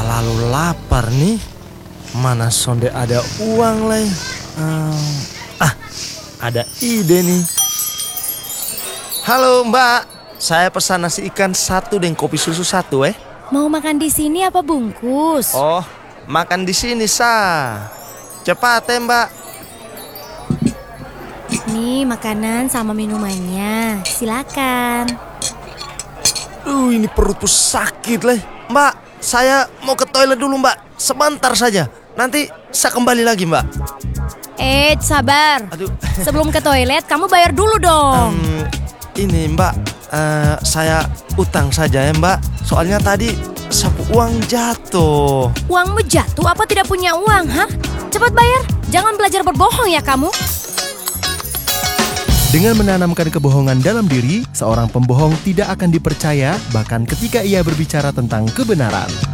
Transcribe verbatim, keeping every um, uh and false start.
Talalu lapar nih. Mana sonde ada uang leh. Hmm, ah, ada ide nih. Halo Mbak, saya pesan nasi ikan satu dan kopi susu satu eh. Mau makan di sini apa bungkus? Oh, makan di sini sa. Cepat ya Mbak. Nih makanan sama minumannya, silakan. Uh, ini perutku sakit leh. Mbak, saya mau ke toilet dulu Mbak. Sebentar saja. Nanti saya kembali lagi Mbak. Eh, sabar. Aduh. Sebelum ke toilet, kamu bayar dulu dong. Um, ini Mbak, uh, saya utang saja ya Mbak. Soalnya tadi sapu uang jatuh. Uangmu jatuh apa tidak punya uang, hah? Cepat bayar, jangan belajar berbohong ya kamu. Dengan menanamkan kebohongan dalam diri, seorang pembohong tidak akan dipercaya bahkan ketika ia berbicara tentang kebenaran.